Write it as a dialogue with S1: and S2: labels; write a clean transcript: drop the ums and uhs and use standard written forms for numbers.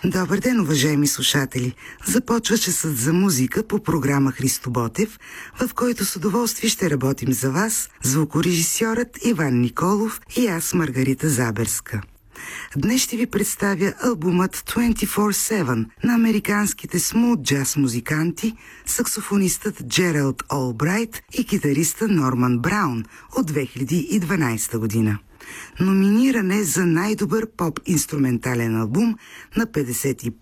S1: Добър ден, уважаеми слушатели! Започва часът за музика по програма Христо Ботев, в който с удоволствие ще работим за вас звукорежисьорът Иван Николов и аз, Маргарита Заберска. Днес ще ви представя албумът 24/7 на американските смут джаз музиканти, саксофонистът Джералд Олбрайт и китариста Норман Браун от 2012 година. Номиниран е за най-добър поп-инструментален албум на 55